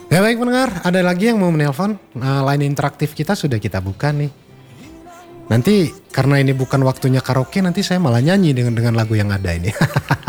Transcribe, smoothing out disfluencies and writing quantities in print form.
Ya baik pendengar, ada lagi yang mau menelpon. Nah, line interaktif kita sudah kita buka nih. Nanti karena ini bukan waktunya karaoke, nanti saya malah nyanyi dengan lagu yang ada ini.